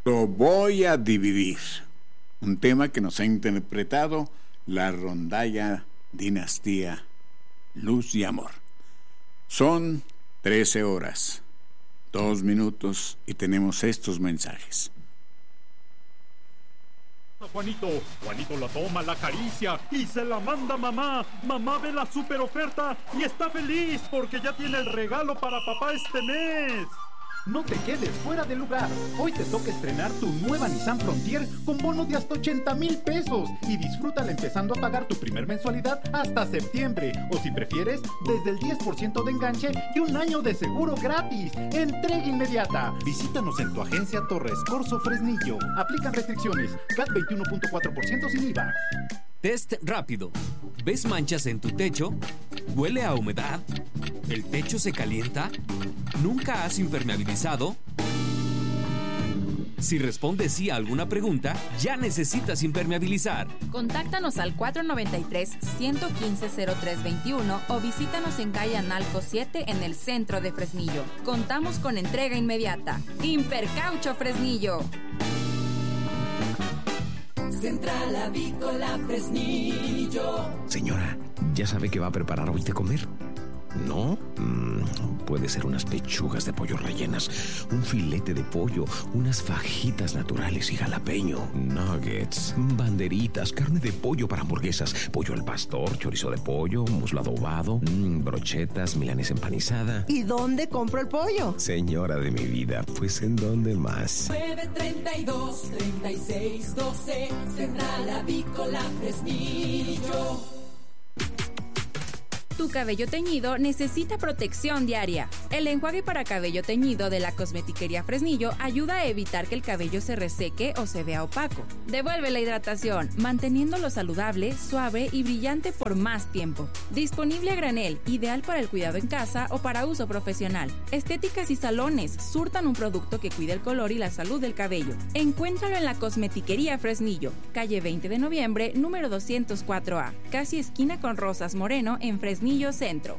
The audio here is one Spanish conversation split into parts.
Lo voy a dividir. Un tema que nos ha interpretado la rondalla Dinastía Luz y Amor. Son 13 horas, 2 minutos y tenemos estos mensajes. Juanito la toma, la acaricia y se la manda a mamá. Mamá ve la super oferta y está feliz porque ya tiene el regalo para papá este mes. No te quedes fuera de lugar. Hoy te toca estrenar tu nueva Nissan Frontier con bono de hasta 80,000 pesos y disfrútala empezando a pagar tu primer mensualidad hasta septiembre. O si prefieres, desde el 10% de enganche y un año de seguro gratis. Entrega inmediata. Visítanos en tu agencia Torres Corso Fresnillo. Aplican restricciones. CAT 21.4% sin IVA. Test rápido. ¿Ves manchas en tu techo? ¿Huele a humedad? ¿El techo se calienta? ¿Nunca has impermeabilizado? Si respondes sí a alguna pregunta, ya necesitas impermeabilizar. Contáctanos al 493-115-0321 o visítanos en calle Analco 7 en el centro de Fresnillo. Contamos con entrega inmediata. Impercaucho Fresnillo. Central Avícola Fresnillo. Señora, ¿ya sabe qué va a preparar hoy de comer? ¿No? Puede ser unas pechugas de pollo rellenas, un filete de pollo, unas fajitas naturales y jalapeño, nuggets, banderitas, carne de pollo para hamburguesas, pollo al pastor, chorizo de pollo, muslo adobado, brochetas, milanesa empanizada. ¿Y dónde compro el pollo? Señora de mi vida, pues ¿en dónde más? 932-3612, Central Avícola Fresnillo. Tu cabello teñido necesita protección diaria. El enjuague para cabello teñido de la Cosmetiquería Fresnillo ayuda a evitar que el cabello se reseque o se vea opaco. Devuelve la hidratación, manteniéndolo saludable, suave y brillante por más tiempo. Disponible a granel, ideal para el cuidado en casa o para uso profesional. Estéticas y salones surtan un producto que cuida el color y la salud del cabello. Encuéntralo en la Cosmetiquería Fresnillo, calle 20 de noviembre, número 204A, casi esquina con Rosas Moreno en Fresnillo Centro.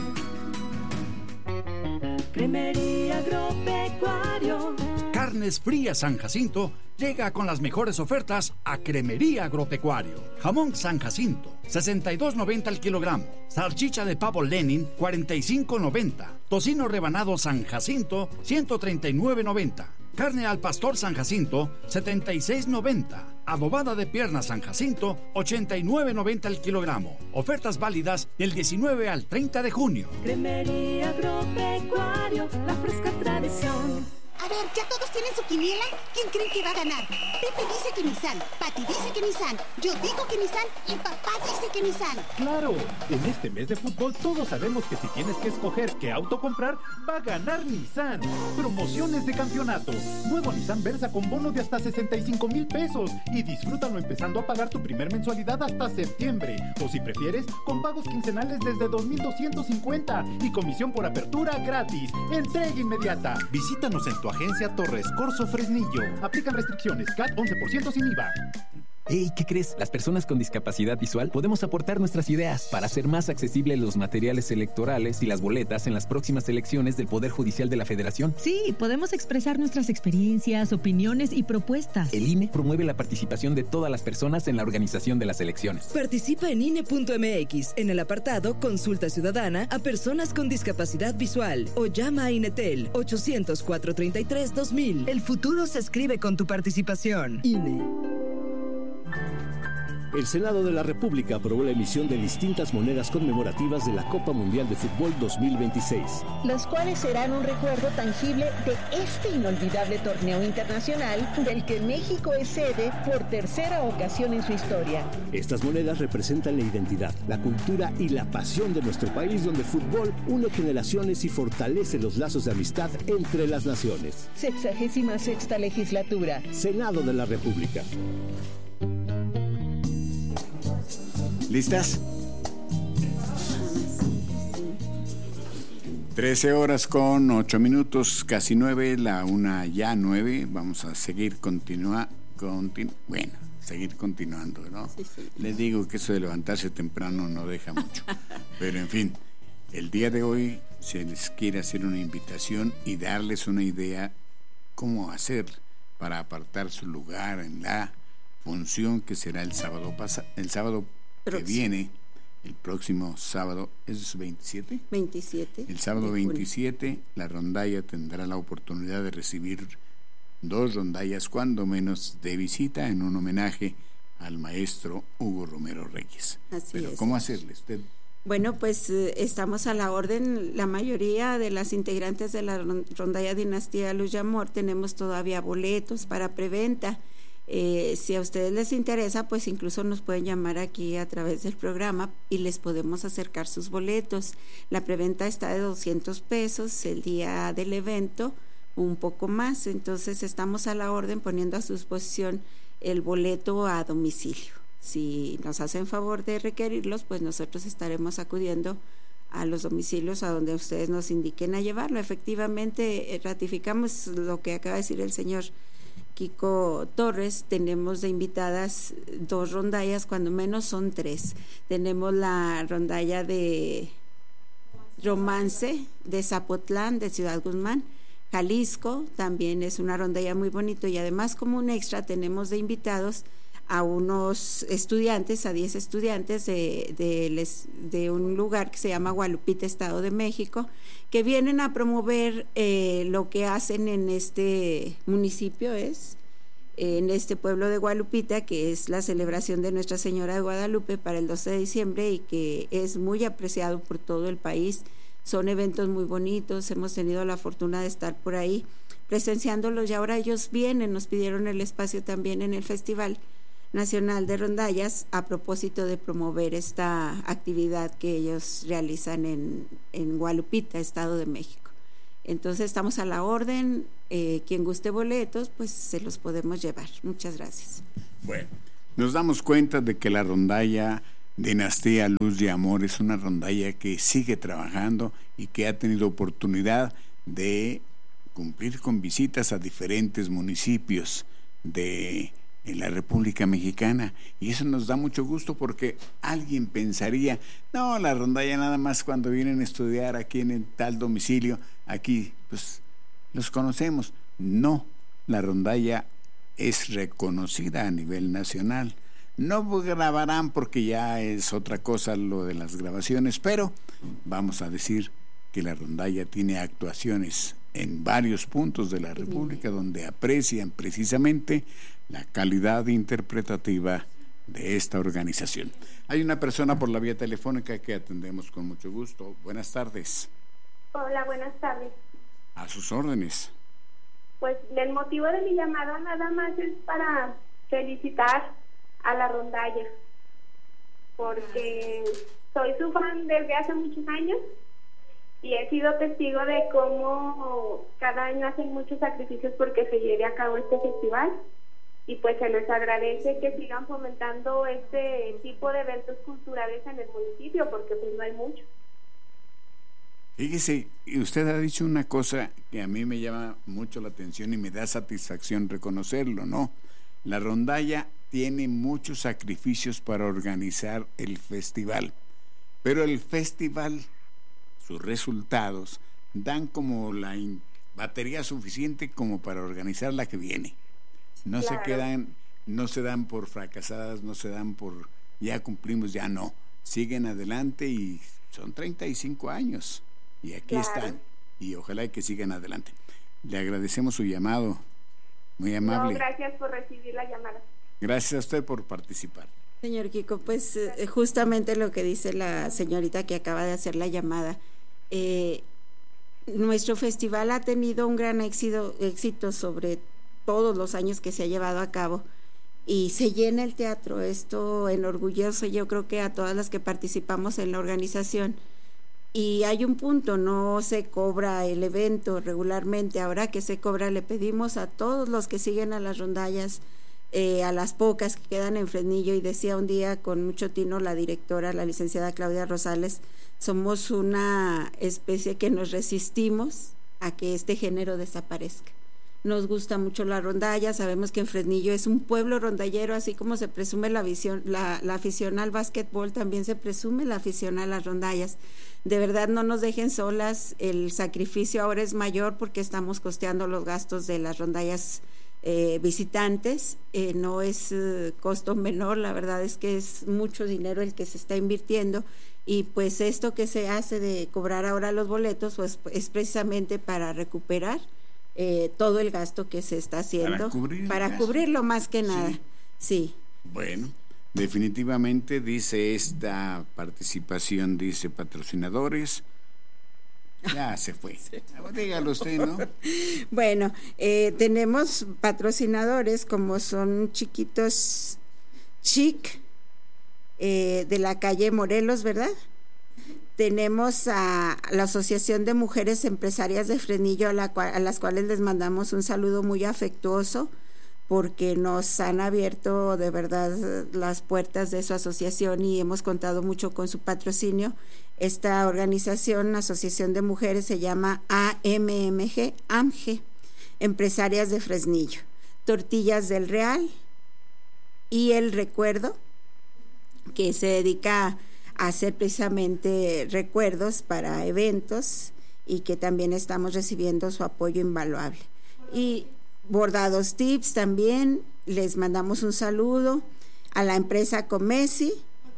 Cremería Agropecuario. Carnes Frías San Jacinto llega con las mejores ofertas a Cremería Agropecuario. Jamón San Jacinto, $62.90 al kilogramo. Salchicha de pavo Lenin, $45.90. Tocino rebanado San Jacinto, $139.90. Carne al pastor San Jacinto, $76.90. Adobada de pierna San Jacinto, $89.90 al kilogramo. Ofertas válidas del 19 al 30 de junio. Cremería Agropecuario, la fresca tradición. A ver, ¿ya todos tienen su quiniela? ¿Quién creen que va a ganar? Pepe dice que Nissan, Pati dice que Nissan, yo digo que Nissan y papá dice que Nissan. ¡Claro! En este mes de fútbol todos sabemos que si tienes que escoger qué auto comprar, va a ganar Nissan. Promociones de campeonato. Nuevo Nissan Versa con bono de hasta 65,000 pesos y disfrútalo empezando a pagar tu primer mensualidad hasta septiembre. O si prefieres, con pagos quincenales desde 2,250 y comisión por apertura gratis. Entrega inmediata. Visítanos en tu agencia Torres Corso Fresnillo. Aplican restricciones. CAT 11% sin IVA. Hey, ¿qué crees? Las personas con discapacidad visual podemos aportar nuestras ideas para hacer más accesibles los materiales electorales y las boletas en las próximas elecciones del Poder Judicial de la Federación. Sí, podemos expresar nuestras experiencias, opiniones y propuestas. El INE promueve la participación de todas las personas en la organización de las elecciones. Participa en INE.mx en el apartado Consulta Ciudadana a personas con discapacidad visual o llama a INETEL 800-433-2000. El futuro se escribe con tu participación. INE. El Senado de la República aprobó la emisión de distintas monedas conmemorativas de la Copa Mundial de Fútbol 2026. Las cuales serán un recuerdo tangible de este inolvidable torneo internacional del que México es sede por tercera ocasión en su historia. Estas monedas representan la identidad, la cultura y la pasión de nuestro país, donde el fútbol une generaciones y fortalece los lazos de amistad entre las naciones. 66ª legislatura. Senado de la República. ¿Listas? 13 horas con 8 minutos, casi 9, la una ya 9. Vamos a seguir seguir continuando, ¿no? Sí. Les digo que eso de levantarse temprano no deja mucho. Pero en fin, el día de hoy se les quiere hacer una invitación y darles una idea cómo hacer para apartar su lugar en la función que será el sábado que viene, el próximo sábado, ¿es 27? 27. El sábado 27, la rondalla tendrá la oportunidad de recibir 2 rondallas, cuando menos, de visita en un homenaje al maestro Hugo Romero Reyes. Así es. ¿Cómo hacerle usted? Bueno, pues estamos a la orden. La mayoría de las integrantes de la rondalla Dinastía Luz y Amor tenemos todavía boletos para preventa. Si a ustedes les interesa, pues incluso nos pueden llamar aquí a través del programa y les podemos acercar sus boletos. La preventa está de 200 pesos, el día del evento un poco más, entonces estamos a la orden poniendo a su disposición el boleto a domicilio. Si nos hacen favor de requerirlos, pues nosotros estaremos acudiendo a los domicilios a donde ustedes nos indiquen a llevarlo. Efectivamente, ratificamos lo que acaba de decir el señor Kiko Torres. Tenemos de invitadas 2 rondallas, cuando menos son 3. Tenemos la rondalla de Romance de Zapotlán, de Ciudad Guzmán, Jalisco, también es una rondalla muy bonito, y además, como un extra, tenemos de invitados a unos estudiantes, a 10 estudiantes de un lugar que se llama Gualupita, Estado de México, que vienen a promover lo que hacen en este municipio, en este pueblo de Gualupita, que es la celebración de Nuestra Señora de Guadalupe para el 12 de diciembre y que es muy apreciado por todo el país. Son eventos muy bonitos, hemos tenido la fortuna de estar por ahí presenciándolos, y ahora ellos vienen, nos pidieron el espacio también en el Festival Nacional de Rondallas a propósito de promover esta actividad que ellos realizan en Gualupita, Estado de México. Entonces estamos a la orden. Quien guste boletos, pues se los podemos llevar. Muchas gracias. Bueno, nos damos cuenta de que la rondalla Dinastía Luz y Amor es una rondalla que sigue trabajando y que ha tenido oportunidad de cumplir con visitas a diferentes municipios en la República Mexicana, y eso nos da mucho gusto, porque alguien pensaría, no, la rondalla nada más cuando vienen a estudiar aquí en el tal domicilio, aquí pues los conocemos. No, la rondalla es reconocida a nivel nacional. No grabarán porque ya es otra cosa lo de las grabaciones, pero vamos a decir que la rondalla tiene actuaciones en varios puntos de la República donde aprecian precisamente la calidad interpretativa de esta organización. Hay una persona por la vía telefónica que atendemos con mucho gusto. Buenas tardes. Hola, buenas tardes. A sus órdenes. Pues el motivo de mi llamada nada más es para felicitar a la rondalla, porque soy su fan desde hace muchos años y he sido testigo de cómo cada año hacen muchos sacrificios porque se lleve a cabo este festival, y pues se les agradece que sigan fomentando este tipo de eventos culturales en el municipio, porque pues no hay mucho. Fíjese, usted ha dicho una cosa que a mí me llama mucho la atención y me da satisfacción reconocerlo, ¿no? La rondalla tiene muchos sacrificios para organizar el festival, pero el festival, sus resultados, dan como la batería suficiente como para organizar la que viene. No claro. No se dan por fracasadas, no se dan por ya cumplimos, ya no. Siguen adelante, y son 35 años y aquí claro. están, y ojalá que sigan adelante. Le agradecemos su llamado, muy amable. No, gracias por recibir la llamada. Gracias a usted por participar. Señor Kiko, pues justamente lo que dice la señorita que acaba de hacer la llamada. Nuestro festival ha tenido un gran éxito sobre todos los años que se ha llevado a cabo, y se llena el teatro. Esto enorgullece, yo creo, que a todas las que participamos en la organización. Y hay un punto, no se cobra el evento regularmente. Ahora que se cobra, le pedimos a todos los que siguen a las rondallas, a las pocas que quedan en Fresnillo, y decía un día con mucho tino la directora, la licenciada Claudia Rosales, somos una especie que nos resistimos a que este género desaparezca. Nos gusta mucho la rondalla, sabemos que en Fresnillo es un pueblo rondallero, así como se presume la afición al básquetbol, también se presume la afición a las rondallas. De verdad, no nos dejen solas, el sacrificio ahora es mayor porque estamos costeando los gastos de las rondallas visitantes. No es costo menor, la verdad es que es mucho dinero el que se está invirtiendo, y pues esto que se hace de cobrar ahora los boletos pues es precisamente para recuperar todo el gasto que se está haciendo, para cubrirlo más que nada. Sí. Bueno, definitivamente dice esta participación, dice patrocinadores. Ya se fue. Dígalo usted, ¿no? Bueno, tenemos patrocinadores como son Chiquitos Chic, de la calle Morelos, ¿verdad? Tenemos a la Asociación de Mujeres Empresarias de Fresnillo, a las cuales les mandamos un saludo muy afectuoso, porque nos han abierto de verdad las puertas de su asociación y hemos contado mucho con su patrocinio. Esta organización, Asociación de Mujeres, se llama AMG, Empresarias de Fresnillo. Tortillas del Real y El Recuerdo, que se dedica a hacer precisamente recuerdos para eventos, y que también estamos recibiendo su apoyo invaluable. Y Bordados Tips también, les mandamos un saludo a la empresa Comesi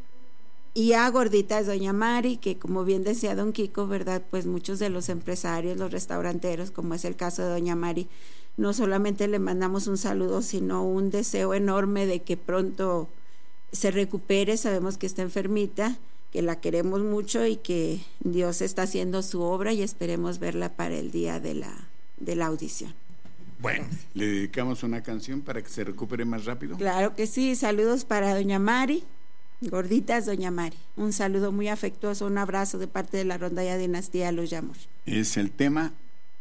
y a Gorditas Doña Mari, que como bien decía don Kiko, ¿verdad? Pues muchos de los empresarios, los restauranteros, como es el caso de Doña Mari, no solamente le mandamos un saludo, sino un deseo enorme de que pronto se recupere. Sabemos que está enfermita, que la queremos mucho y que Dios está haciendo su obra, y esperemos verla para el día de la audición. Bueno, ¿le dedicamos una canción para que se recupere más rápido? Claro que sí. Saludos para Doña Mari, Gorditas Doña Mari. Un saludo muy afectuoso, un abrazo de parte de la Rondalla Dinastía Luz y Amor. ¿Es el tema?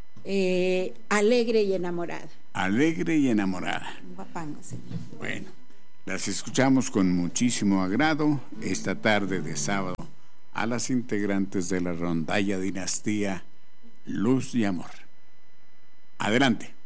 Alegre y enamorada. Alegre y enamorada. Guapango, señor. Bueno, las escuchamos con muchísimo agrado esta tarde de sábado a las integrantes de la Rondalla Dinastía Luz y Amor. Adelante.